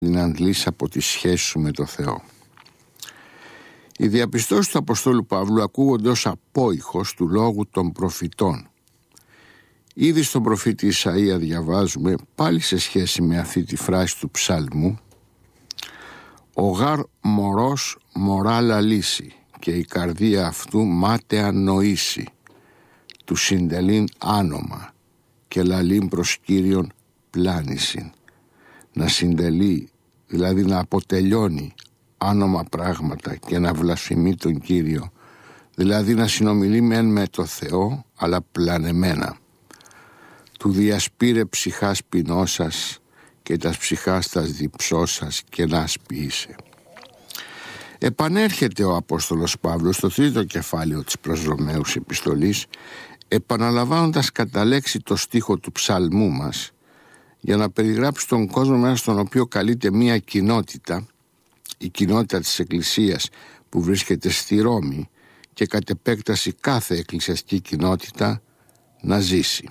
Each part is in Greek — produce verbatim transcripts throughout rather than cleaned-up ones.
την αντλείς από τη σχέση σου με το Θεό. Οι διαπιστώσεις του Αποστόλου Παύλου ακούγονται ως απόϊχος του λόγου των προφητών. Ήδη στον προφήτη Ισαΐα διαβάζουμε, πάλι σε σχέση με αυτή τη φράση του ψαλμού, «Ο γάρ μωρός μωρά λαλήσει και η καρδία αυτού μάταια νοήσει, του συντελήν άνομα και λαλήν προς Κύριον πλάνησιν». Να συντελεί, δηλαδή να αποτελειώνει άνομα πράγματα και να βλασφημεί τον Κύριο, δηλαδή να συνομιλεί μεν με το Θεό αλλά πλανεμένα. Του διασπήρε ψυχάς ποινώσας και τας ψυχάς τας διψώσας και να ασποιείσαι. Επανέρχεται ο Απόστολος Παύλος στο τρίτο κεφάλαιο της προς Ρωμαίους επιστολής, επαναλαμβάνοντας κατά λέξη το στίχο του ψαλμού μας, για να περιγράψει τον κόσμο μέσα στον οποίο καλείται μία κοινότητα, η κοινότητα της Εκκλησίας που βρίσκεται στη Ρώμη και κατ' επέκταση κάθε εκκλησιαστική κοινότητα, να ζήσει.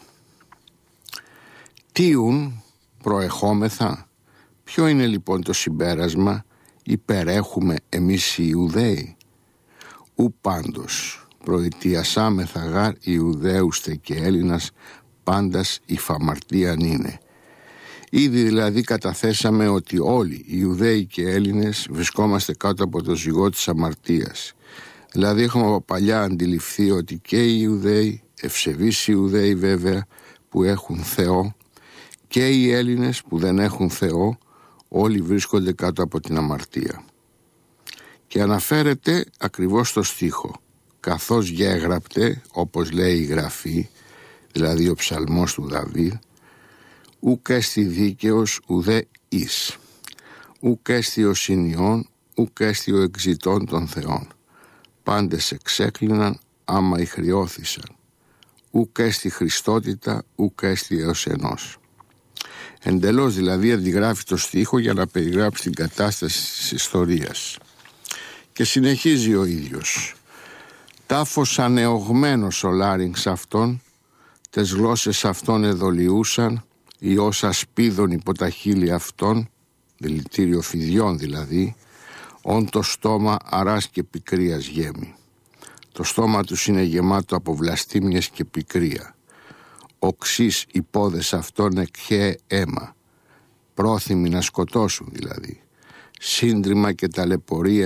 Τίουν προεχόμεθα, ποιο είναι λοιπόν το συμπέρασμα, υπερέχουμε εμείς οι Ιουδαίοι? Ου πάντως προητιασάμεθα γάρ Ιουδαίουστε και Έλληνας, πάντας η φαμαρτίαν είναι. Ήδη δηλαδή καταθέσαμε ότι όλοι οι Ιουδαίοι και Έλληνες βρισκόμαστε κάτω από το ζυγό της αμαρτίας. Δηλαδή έχουμε από παλιά αντιληφθεί ότι και οι Ιουδαίοι, ευσεβείς Ιουδαίοι βέβαια, που έχουν Θεό, και οι Έλληνες που δεν έχουν Θεό, όλοι βρίσκονται κάτω από την αμαρτία. Και αναφέρεται ακριβώς στο στίχο, καθώς γέγραπτε, όπως λέει η Γραφή, δηλαδή ο ψαλμός του Δαβίδ, ουκ έστι δίκαιος ουδέ εις, ουκ έστι ο συνιών, ουκ έστι ο εξητών των θεών. Πάντες εξέκλειναν άμα ηχριώθησαν, ουκ έστι Χριστότητα, ουκ έστι έως ενός. Εντελώς δηλαδή αντιγράφει το στίχο για να περιγράψει την κατάσταση της ιστορίας. Και συνεχίζει ο ίδιος, τάφος ανεωγμένος ο λάριγξ αυτών, τες γλώσσες αυτών εδολιούσαν, ή όσα σπίδων υπό τα χείλη αυτών, δηλητήριο φιδιών δηλαδή, όν το στόμα αράς και πικρίας γέμει. Το στόμα τους είναι γεμάτο από βλαστήμιες και πικρία. Οξύς οι πόδες αυτών εκχέε αίμα, πρόθυμοι να σκοτώσουν δηλαδή, σύντριμα και ταλαιπωρία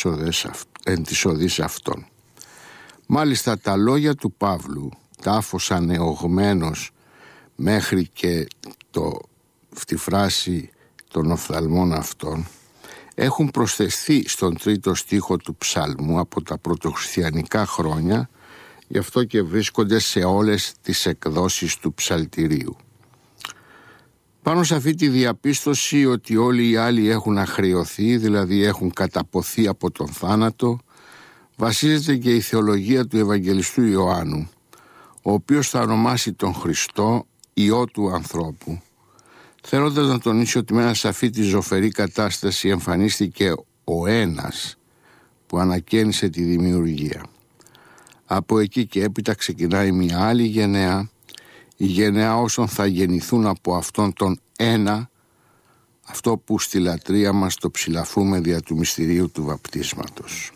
εν της οδής αυτών. Μάλιστα τα λόγια του Παύλου, τάφος ανεωγμένος, μέχρι και το, τη φράση των οφθαλμών αυτών, έχουν προσθεθεί στον τρίτο στίχο του ψάλμου από τα πρωτοχριστιανικά χρόνια, γι' αυτό και βρίσκονται σε όλες τις εκδόσεις του ψαλτηρίου. Πάνω σε αυτή τη διαπίστωση ότι όλοι οι άλλοι έχουν αχρεωθεί, δηλαδή έχουν καταποθεί από τον θάνατο, βασίζεται και η θεολογία του Ευαγγελιστού Ιωάννου, ο οποίος θα ονομάσει τον Χριστό Υιό του ανθρώπου, θέλοντας να τονίσει ότι μέσα σε αυτή τη ζωφερή κατάσταση εμφανίστηκε ο ένας που ανακαίνισε τη δημιουργία. Από εκεί και έπειτα ξεκινάει μια άλλη γενεά, η γενεά όσων θα γεννηθούν από αυτόν τον ένα, αυτό που στη λατρεία μας το ψηλαφούμε δια του μυστηρίου του βαπτίσματος.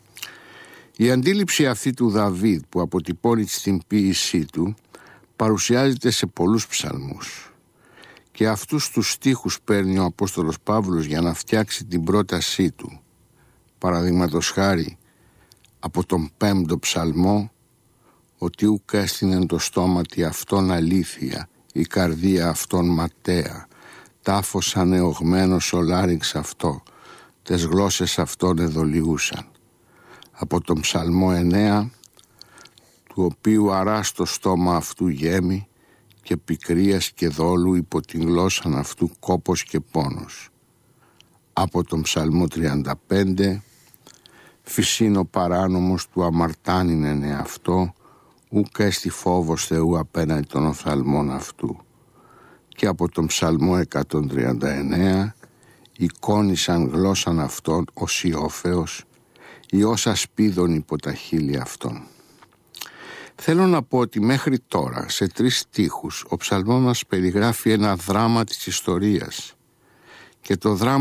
Η αντίληψη αυτή του Δαβίδ που αποτυπώνει στην ποίησή του παρουσιάζεται σε πολλούς ψαλμούς και αυτούς τους στίχους παίρνει ο Απόστολος Παύλος για να φτιάξει την πρότασή του. Παραδείγματος χάρη από τον πέμπτο ψαλμό, ότι ουκ έστεινεν το στόματι αυτόν αλήθεια, η καρδία αυτόν ματέα, τάφος ανεωγμένος ο λάριγξ αυτό, τες γλώσσες αυτόν εδολιούσαν. Από τον ψαλμό εννέα, του οποίου αράς το στόμα αυτού γέμι και πικρίας και δόλου υπό την γλώσσαν αυτού κόπος και πόνος. Από τον ψαλμό τριάντα πέντε, φυσίν ο παράνομος του αμαρτάνειν εαυτό, ουκ έστι φόβος Θεού απέναντι των οφθαλμών αυτού. Και από τον ψαλμό εκατόν τριάντα εννέα, εικόνισαν γλώσσαν αυτών ως Ιώφεος, ή όσα σπίδων υπό τα χείλη αυτών. Θέλω να πω ότι μέχρι τώρα σε τρεις στίχους ο ψαλμός μας περιγράφει ένα δράμα της ιστορίας και το δράμα